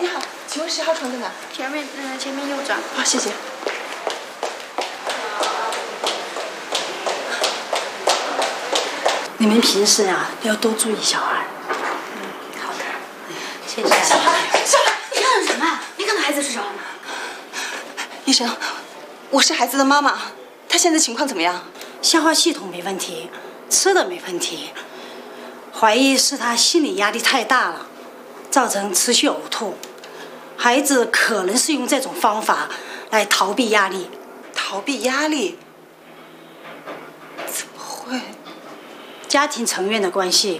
你好，请问10号床在哪？ 前面右转。 好，谢谢。 你们平时啊要多注意小孩。 好的， 谢谢。 小孩， 你看什么？你看到孩子睡着了吗？ 医生，我是孩子的妈妈，她现在情况怎么样？ 消化系统没问题，吃的没问题，怀疑是他心理压力太大了，造成持续呕吐。孩子可能是用这种方法来逃避压力。 逃避压力？怎么会？ 家庭成员的关系